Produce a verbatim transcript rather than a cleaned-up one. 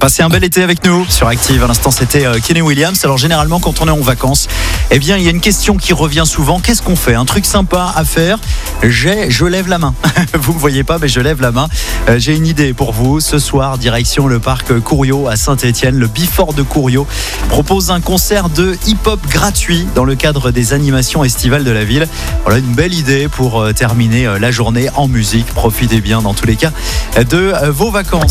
Passez un bel été avec nous sur Active. À l'instant, c'était Kenny Williams. Alors généralement, quand on est en vacances, eh bien, il y a une question qui revient souvent. Qu'est-ce qu'on fait? Un truc sympa à faire? J'ai, je lève la main. Vous ne voyez pas, mais je lève la main. Euh, j'ai une idée pour vous. Ce soir, direction le parc Couriot à Saint-Étienne. Le Bifort de Couriot propose un concert de hip-hop gratuit dans le cadre des animations estivales de la ville. Voilà une belle idée pour terminer la journée en musique. Profitez bien dans tous les cas de vos vacances.